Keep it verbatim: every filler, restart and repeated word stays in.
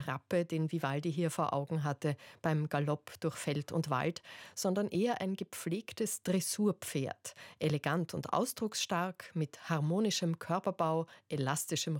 Rappe, den Vivaldi hier vor Augen hatte beim Galopp durch Feld und Wald, sondern eher ein gepflegtes Dressurpferd, elegant und ausdrucksstark, mit harmonischem Körperbau, elastischem